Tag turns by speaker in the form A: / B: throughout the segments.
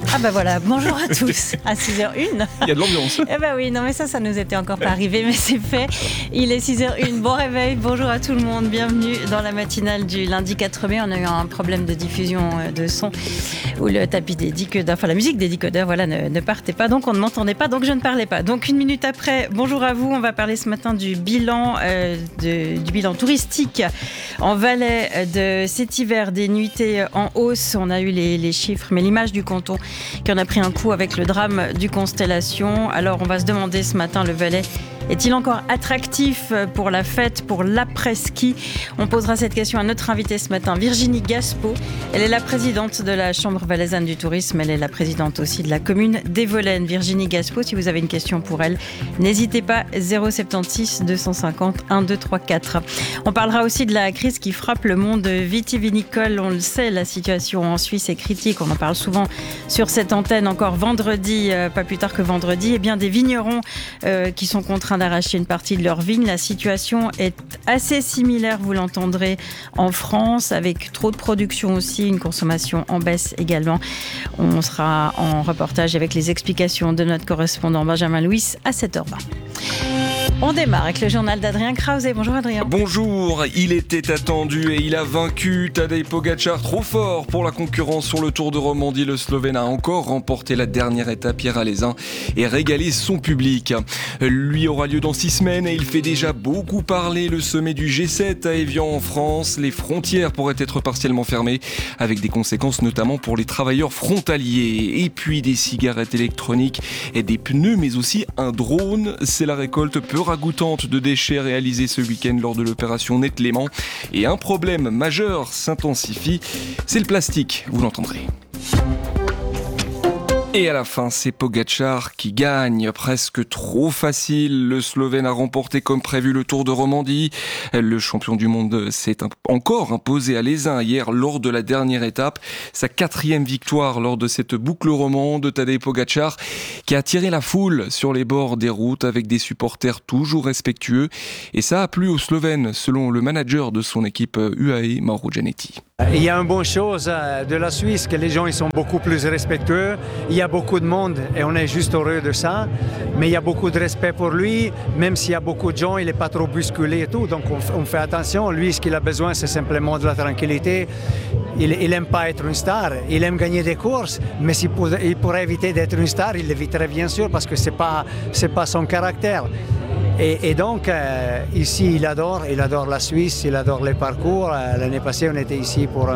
A: Ah bah voilà, bonjour à tous, à 6h01.
B: Il y a de l'ambiance.
A: Eh bah oui, non mais ça nous était encore pas arrivé, mais c'est fait. Il est 6h01, bon réveil, bonjour à tout le monde, bienvenue dans la matinale du lundi 4 mai. On a eu un problème de diffusion de son où le tapis des décodeurs, enfin la musique des décodeurs, voilà, ne partait pas, donc on ne m'entendait pas, donc je ne parlais pas. Donc une minute après, bonjour à vous, on va parler ce matin du bilan touristique en Valais de cet hiver, des nuitées en hausse. On a eu les chiffres, mais l'image du canton qui en a pris un coup avec le drame du Constellation. Alors on va se demander ce matin, le Valais est-il encore attractif pour la fête, pour l'après-ski? On posera cette question à notre invitée ce matin, Virginie Gaspeau. Elle est la présidente de la Chambre valaisanne du tourisme. Elle est la présidente aussi de la commune d'Evolène. Virginie Gaspeau, si vous avez une question pour elle, n'hésitez pas, 076 250 1234. On parlera aussi de la crise qui frappe le monde vitivinicole. On le sait, la situation en Suisse est critique. On en parle souvent sur cette antenne. Encore vendredi, pas plus tard que vendredi, des vignerons qui sont contraints d'arracher une partie de leur vigne. La situation est assez similaire, vous l'entendrez, en France, avec trop de production aussi, une consommation en baisse également. On sera en reportage avec les explications de notre correspondant Benjamin Louis à 7h20. On démarre avec le journal d'Adrien Krause. Bonjour Adrien.
B: Bonjour, il était attendu et il a vaincu. Tadej Pogačar, trop fort pour la concurrence sur le Tour de Romandie. Le Slovène a encore remporté la dernière étape hier à Lézin et régalé son public. Lui aura lieu dans 6 semaines et il fait déjà beaucoup parler. Le sommet du G7 à Évian en France. Les frontières pourraient être partiellement fermées avec des conséquences notamment pour les travailleurs frontaliers. Et puis des cigarettes électroniques et des pneus, mais aussi un drone. C'est la récolte peu ragoûtante de déchets réalisés ce week-end lors de l'opération Net Léman. Et un problème majeur s'intensifie, c'est le plastique, vous l'entendrez. Et à la fin, c'est Pogačar qui gagne, presque trop facile. Le Slovène a remporté comme prévu le Tour de Romandie. Le champion du monde s'est encore imposé à Lézin hier lors de la dernière étape. Sa 4e victoire lors de cette boucle romande. Tadej Pogačar qui a tiré la foule sur les bords des routes avec des supporters toujours respectueux. Et ça a plu aux Slovènes, selon le manager de son équipe UAE, Mauro Gianetti.
C: Il y a une bonne chose de la Suisse, que les gens ils sont beaucoup plus respectueux. Il y a beaucoup de monde et on est juste heureux de ça. Mais il y a beaucoup de respect pour lui, même s'il y a beaucoup de gens, il n'est pas trop bousculé et tout. Donc on fait attention. Lui, ce qu'il a besoin, c'est simplement de la tranquillité. Il n'aime pas être une star, il aime gagner des courses, mais il pourrait éviter d'être une star, il l'éviterait bien sûr parce que c'est pas son caractère. Et donc, ici, il adore la Suisse, il adore les parcours. L'année passée, on était ici pour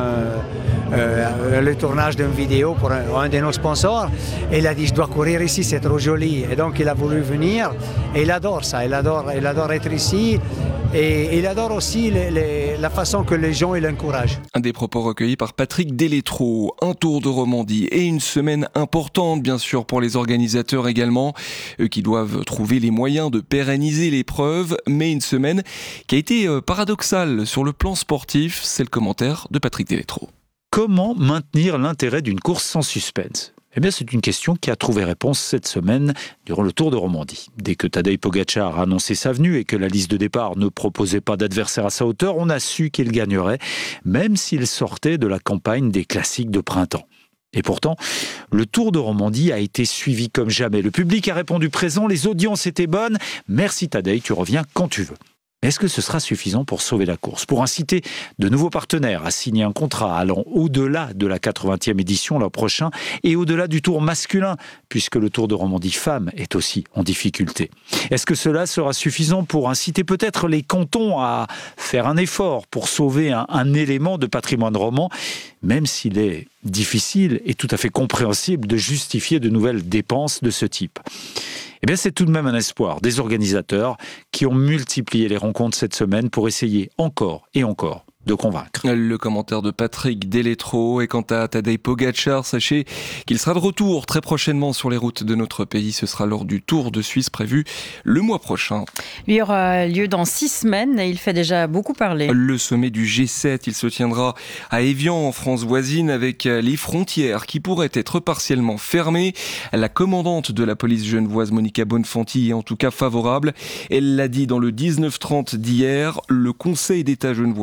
C: le tournage d'une vidéo pour un de nos sponsors. Et il a dit, je dois courir ici, c'est trop joli. Et donc, il a voulu venir. Et il adore ça, il adore être ici. Et il adore aussi la façon que les gens l'encouragent.
B: Un des propos recueillis par Patrick Deletro. Un Tour de Romandie et une semaine importante, bien sûr, pour les organisateurs également. Eux qui doivent trouver les moyens de pérenniser l'épreuve. Mais une semaine qui a été paradoxale sur le plan sportif. C'est le commentaire de Patrick Deletro.
D: Comment maintenir l'intérêt d'une course sans suspense ? Eh bien, c'est une question qui a trouvé réponse cette semaine durant le Tour de Romandie. Dès que Tadej Pogačar a annoncé sa venue et que la liste de départ ne proposait pas d'adversaire à sa hauteur, on a su qu'il gagnerait, même s'il sortait de la campagne des classiques de printemps. Et pourtant, le Tour de Romandie a été suivi comme jamais. Le public a répondu présent, les audiences étaient bonnes. Merci Tadej, tu reviens quand tu veux. Est-ce que ce sera suffisant pour sauver la course, pour inciter de nouveaux partenaires à signer un contrat allant au-delà de la 80e édition l'an prochain et au-delà du Tour masculin, puisque le Tour de Romandie femmes est aussi en difficulté? Est-ce que cela sera suffisant pour inciter peut-être les cantons à faire un effort pour sauver un élément de patrimoine roman, même s'il est difficile et tout à fait compréhensible de justifier de nouvelles dépenses de ce type? Eh bien, c'est tout de même un espoir des organisateurs qui ont multiplié les rencontres cette semaine pour essayer encore et encore de convaincre.
B: Le commentaire de Patrick Deletro. Et quant à Tadej Pogačar, sachez qu'il sera de retour très prochainement sur les routes de notre pays. Ce sera lors du Tour de Suisse prévu le mois prochain.
A: Il y aura lieu dans 6 semaines et il fait déjà beaucoup parler.
B: Le sommet du G7, il se tiendra à Évian en France voisine avec les frontières qui pourraient être partiellement fermées. La commandante de la police genevoise Monica Bonfanti est en tout cas favorable. Elle l'a dit dans le 19h30 d'hier. Le Conseil d'État genevois soutient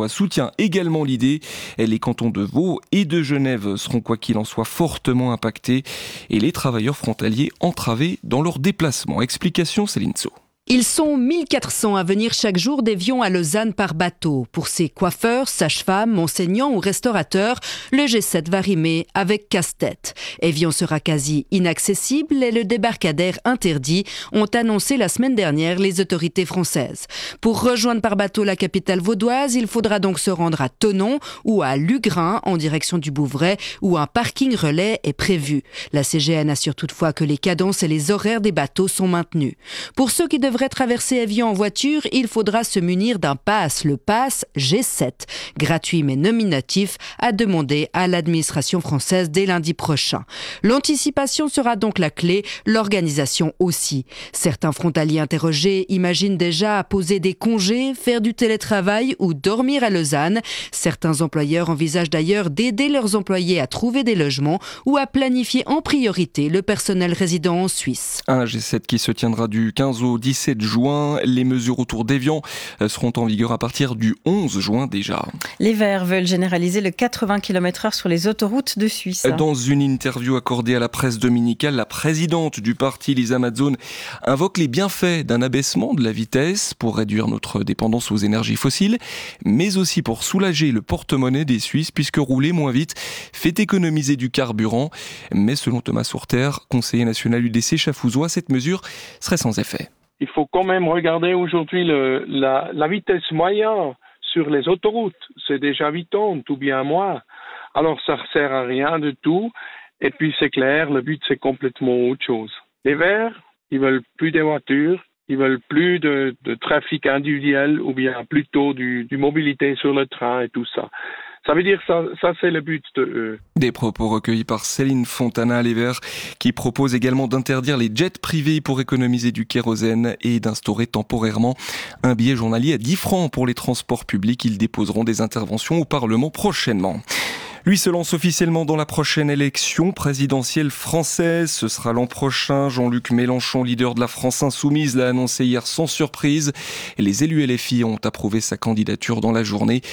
B: soutient également l'idée. Les cantons de Vaud et de Genève seront quoi qu'il en soit fortement impactés et les travailleurs frontaliers entravés dans leurs déplacements. Explication Céline Sceau.
E: Ils sont 1400 à venir chaque jour d'Évian à Lausanne par bateau. Pour ces coiffeurs, sages-femmes, enseignants ou restaurateurs, le G7 va rimer avec casse-tête. Évian sera quasi inaccessible et le débarcadère interdit, ont annoncé la semaine dernière les autorités françaises. Pour rejoindre par bateau la capitale vaudoise, il faudra donc se rendre à Thonon ou à Lugrin en direction du Bouvray où un parking relais est prévu. La CGN assure toutefois que les cadences et les horaires des bateaux sont maintenus. Pour ceux qui devraient traverser Évian en voiture, il faudra se munir d'un pass, le pass G7, gratuit mais nominatif, à demander à l'administration française dès lundi prochain. L'anticipation sera donc la clé, l'organisation aussi. Certains frontaliers interrogés imaginent déjà poser des congés, faire du télétravail ou dormir à Lausanne. Certains employeurs envisagent d'ailleurs d'aider leurs employés à trouver des logements ou à planifier en priorité le personnel résident en Suisse.
B: Un G7 qui se tiendra du 15 au 17 juin. Les mesures autour d'Évian seront en vigueur à partir du 11 juin déjà.
A: Les Verts veulent généraliser le 80 km/h sur les autoroutes de Suisse.
B: Dans une interview accordée à la presse dominicale, la présidente du parti, Lisa Mazzone, invoque les bienfaits d'un abaissement de la vitesse pour réduire notre dépendance aux énergies fossiles, mais aussi pour soulager le porte-monnaie des Suisses, puisque rouler moins vite fait économiser du carburant. Mais selon Thomas Sourter, conseiller national UDC Chafouzois, cette mesure serait sans effet.
F: Il faut quand même regarder aujourd'hui la vitesse moyenne sur les autoroutes. C'est déjà 80 ou bien moins. Alors ça ne sert à rien du tout. Et puis c'est clair, le but c'est complètement autre chose. Les Verts, ils veulent plus des voitures, ils veulent plus de trafic individuel ou bien plutôt du mobilité sur le train et tout ça. Ça veut dire ça c'est le but de eux.
B: Des propos recueillis par Céline Fontana, les Verts, qui propose également d'interdire les jets privés pour économiser du kérosène et d'instaurer temporairement un billet journalier à 10 francs pour les transports publics. Ils déposeront des interventions au Parlement prochainement. Lui se lance officiellement dans la prochaine élection présidentielle française. Ce sera l'an prochain. Jean-Luc Mélenchon, leader de la France Insoumise, l'a annoncé hier sans surprise. Et les élus LFI ont approuvé sa candidature dans la journée.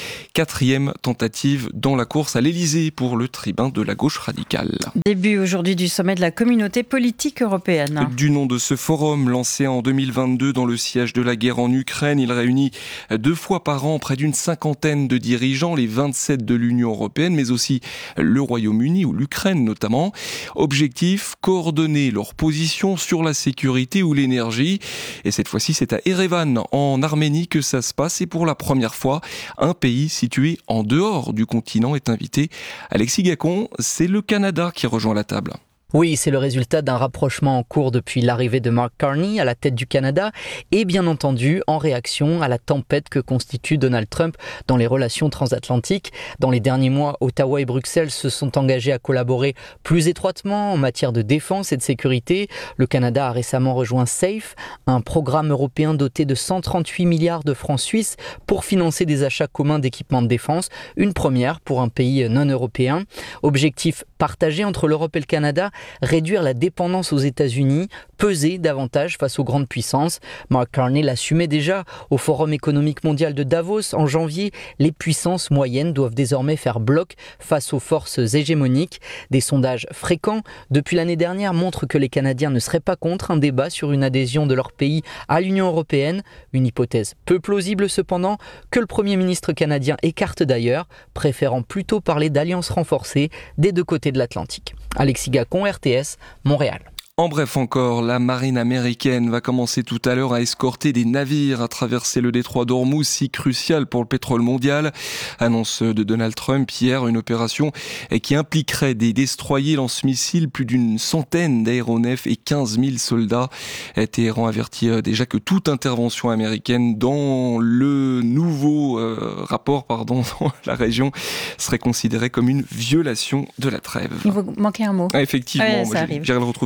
B: 4e tentative dans la course à l'Elysée pour le tribun de la gauche radicale.
A: Début aujourd'hui du sommet de la communauté politique européenne.
B: Du nom de ce forum, lancé en 2022 dans le siège de la guerre en Ukraine, il réunit 2 fois par an près d'une 50aine de dirigeants, les 27 de l'Union européenne, mais aussi le Royaume-Uni ou l'Ukraine notamment. Objectif, coordonner leurs positions sur la sécurité ou l'énergie. Et cette fois-ci, c'est à Erevan, en Arménie, que ça se passe. Et pour la première fois, un pays situé en dehors du continent est invité. Alexis Gacon, c'est le Canada qui rejoint la table.
G: Oui, c'est le résultat d'un rapprochement en cours depuis l'arrivée de Mark Carney à la tête du Canada et bien entendu en réaction à la tempête que constitue Donald Trump dans les relations transatlantiques. Dans les derniers mois, Ottawa et Bruxelles se sont engagés à collaborer plus étroitement en matière de défense et de sécurité. Le Canada a récemment rejoint SAFE, un programme européen doté de 138 milliards de francs suisses pour financer des achats communs d'équipements de défense, une première pour un pays non européen. Objectif partagé entre l'Europe et le Canada, réduire la dépendance aux États-Unis, peser davantage face aux grandes puissances. Mark Carney l'assumait déjà au Forum économique mondial de Davos en janvier. Les puissances moyennes doivent désormais faire bloc face aux forces hégémoniques. Des sondages fréquents depuis l'année dernière montrent que les Canadiens ne seraient pas contre un débat sur une adhésion de leur pays à l'Union européenne. Une hypothèse peu plausible cependant, que le Premier ministre canadien écarte d'ailleurs, préférant plutôt parler d'alliances renforcées des deux côtés de l'Atlantique. Alexis Gacon, RTS, Montréal.
B: En bref encore, la marine américaine va commencer tout à l'heure à escorter des navires à traverser le détroit d'Ormuz, si crucial pour le pétrole mondial. Annonce de Donald Trump hier, une opération qui impliquerait des destroyers lance-missiles, plus d'une centaine d'aéronefs et 15 000 soldats. Téhéran avertit déjà que toute intervention américaine dans le nouveau rapport dans la région serait considérée comme une violation de la trêve.
A: Il vous manquait un mot.
B: Ah, effectivement,
A: ouais,
B: j'irai le retrouver tout à l'heure.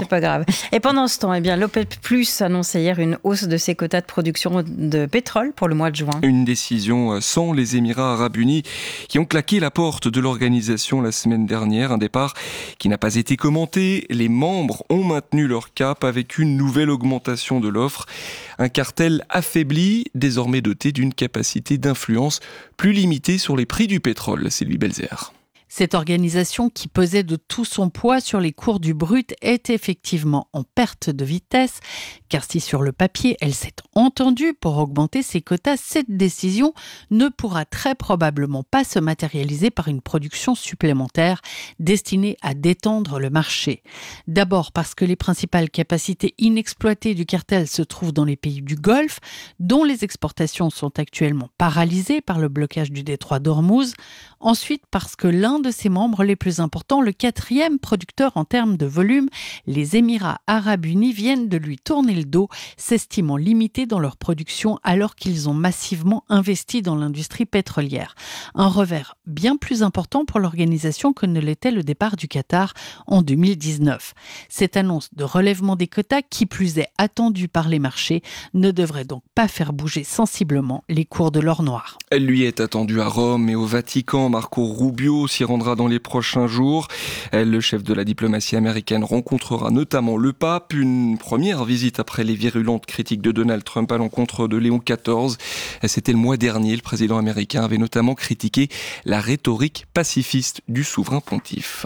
A: C'est pas grave. Et pendant ce temps, l'OPEP+ annonçait hier une hausse de ses quotas de production de pétrole pour le mois de juin.
B: Une décision sans les Émirats arabes unis qui ont claqué la porte de l'organisation la semaine dernière. Un départ qui n'a pas été commenté. Les membres ont maintenu leur cap avec une nouvelle augmentation de l'offre. Un cartel affaibli, désormais doté d'une capacité d'influence plus limitée sur les prix du pétrole. C'est Sylvie Belzer.
H: Cette organisation qui pesait de tout son poids sur les cours du brut est effectivement en perte de vitesse, car si sur le papier elle s'est entendue pour augmenter ses quotas, cette décision ne pourra très probablement pas se matérialiser par une production supplémentaire destinée à détendre le marché. D'abord parce que les principales capacités inexploitées du cartel se trouvent dans les pays du Golfe, dont les exportations sont actuellement paralysées par le blocage du détroit d'Ormuz. Ensuite parce que l'un de ses membres les plus importants, le 4e producteur en termes de volume, les Émirats arabes unis viennent de lui tourner le dos, s'estimant limités dans leur production alors qu'ils ont massivement investi dans l'industrie pétrolière. Un revers bien plus important pour l'organisation que ne l'était le départ du Qatar en 2019. Cette annonce de relèvement des quotas, qui plus est attendue par les marchés, ne devrait donc pas faire bouger sensiblement les cours de l'or noir.
B: Elle lui est attendue à Rome et au Vatican. Marco Rubio s'y rendra dans les prochains jours. Le chef de la diplomatie américaine rencontrera notamment le pape, une première visite après les virulentes critiques de Donald Trump à l'encontre de Léon XIV. C'était le mois dernier, le président américain avait notamment critiqué la rhétorique pacifiste du souverain pontife.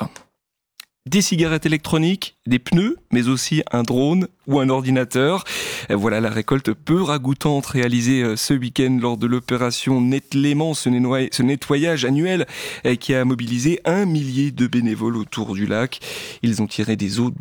B: Des cigarettes électroniques, des pneus, mais aussi un drone ou un ordinateur. Voilà la récolte peu ragoûtante réalisée ce week-end lors de l'opération Net-Léman, ce nettoyage annuel qui a mobilisé 1 millier de bénévoles autour du lac. Ils ont tiré des eaux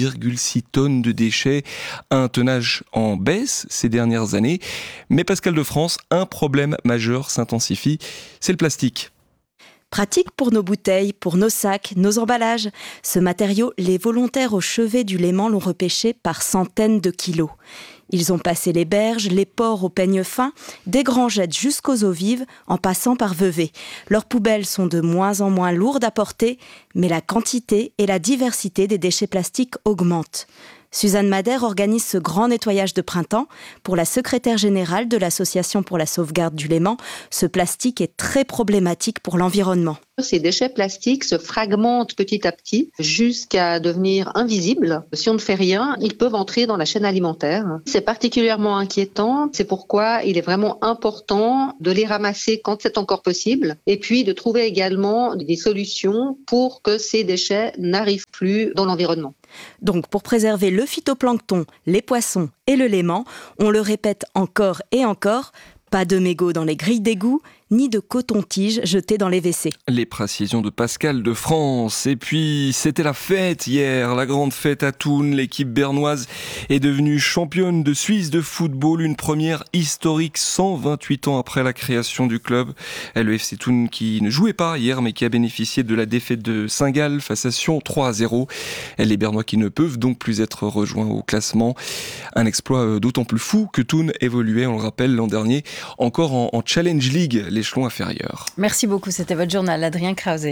B: 2,6 tonnes de déchets, un tonnage en baisse ces dernières années. Mais Pascal de France, un problème majeur s'intensifie, c'est le plastique.
I: Pratique pour nos bouteilles, pour nos sacs, nos emballages. Ce matériau, les volontaires au chevet du Léman l'ont repêché par centaines de kilos. Ils ont passé les berges, les ports au peigne fin, des grangettes jusqu'aux eaux vives, en passant par Vevey. Leurs poubelles sont de moins en moins lourdes à porter, mais la quantité et la diversité des déchets plastiques augmentent. Suzanne Madère organise ce grand nettoyage de printemps. Pour la secrétaire générale de l'Association pour la sauvegarde du Léman, ce plastique est très problématique pour l'environnement.
J: Ces déchets plastiques se fragmentent petit à petit jusqu'à devenir invisibles. Si on ne fait rien, ils peuvent entrer dans la chaîne alimentaire. C'est particulièrement inquiétant. C'est pourquoi il est vraiment important de les ramasser quand c'est encore possible et puis de trouver également des solutions pour que ces déchets n'arrivent plus dans l'environnement.
I: Donc pour préserver le phytoplancton, les poissons et le Léman, on le répète encore et encore, pas de mégots dans les grilles d'égout, ni de coton-tige jeté dans les WC.
B: Les précisions de Pascal de France. Et puis, c'était la fête hier, la grande fête à Thun. L'équipe bernoise est devenue championne de Suisse de football, une première historique 128 ans après la création du club. Le FC Thun qui ne jouait pas hier, mais qui a bénéficié de la défaite de Saint-Gall face à Sion 3-0. Les Bernois qui ne peuvent donc plus être rejoints au classement. Un exploit d'autant plus fou que Thun évoluait, on le rappelle, l'an dernier, encore en Challenge League, l'échelon inférieur.
A: Merci beaucoup, c'était votre journal, Adrien Krause.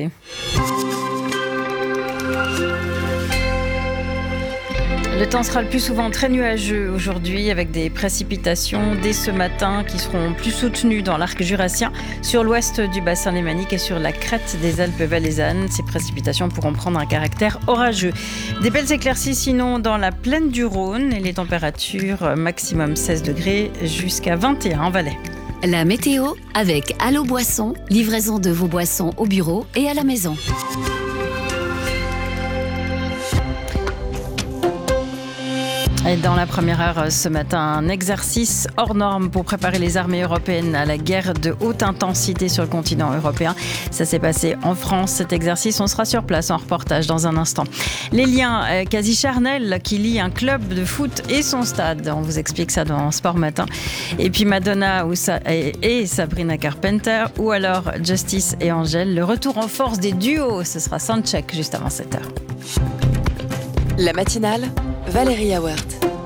A: Le temps sera le plus souvent très nuageux aujourd'hui avec des précipitations dès ce matin qui seront plus soutenues dans l'arc jurassien, sur l'ouest du bassin lémanique et sur la crête des Alpes valaisannes. Ces précipitations pourront prendre un caractère orageux. Des belles éclaircies sinon dans la plaine du Rhône et les températures maximum 16 degrés jusqu'à 21 en Valais.
K: La météo avec Allo Boisson, livraison de vos boissons au bureau et à la maison.
A: Et dans la première heure ce matin, un exercice hors norme pour préparer les armées européennes à la guerre de haute intensité sur le continent européen. Ça s'est passé en France, cet exercice. On sera sur place en reportage dans un instant. Les liens quasi charnels qui lient un club de foot et son stade. On vous explique ça dans Sport Matin. Et puis Madonna et Sabrina Carpenter ou alors Justice et Angèle. Le retour en force des duos, ce sera Soundcheck juste avant 7h.
L: La matinale, Valérie Awert.